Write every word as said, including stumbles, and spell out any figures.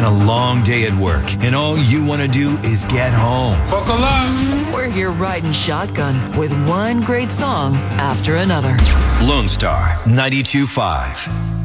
been a long day at work, and all you want to do is get home. Buckle up. We're here riding shotgun with one great song after another. Lone Star ninety-two point five.